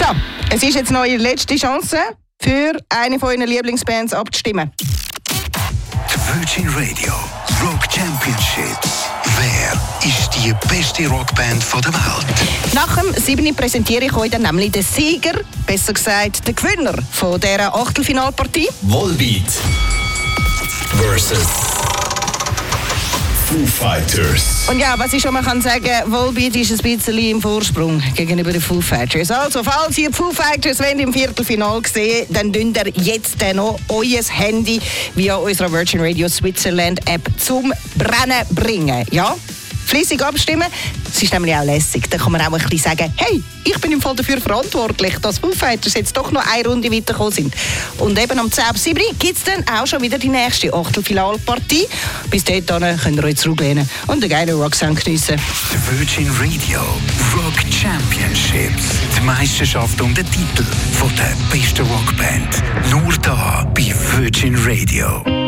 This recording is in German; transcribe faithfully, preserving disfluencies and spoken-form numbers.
So, es ist jetzt noch Ihre letzte Chance, für eine von Ihren Lieblingsbands abzustimmen. Die Virgin Radio Rock Championships. Wer ist die beste Rockband der Welt? Nach dem siebten präsentiere ich euch dann nämlich den Sieger, besser gesagt den Gewinner von dieser Achtelfinalpartie. Volbeat versus Foo Fighters. Und ja, was ich schon mal kann sagen, Volbeat ist ein bisschen im Vorsprung gegenüber den Foo Fighters. Also, falls ihr die Foo Fighters wollt im Viertelfinale sehen, dann dünnt ihr jetzt noch euer Handy via unserer Virgin Radio Switzerland App zum Brennen bringen. Ja? Flüssig abstimmen. Es ist nämlich auch lässig. Da kann man auch ein bisschen sagen, hey, ich bin im Fall dafür verantwortlich, dass Foo Fighters jetzt doch noch eine Runde weitergekommen sind. Und eben am zehn Uhr gibt es dann auch schon wieder die nächste Achtelfinalpartie. Bis dahin könnt ihr euch zurücklehnen und einen geilen Rocksong geniessen. Die Virgin Radio Rock Championships. Die Meisterschaft um den Titel von der besten Rockband. Nur da bei Virgin Radio.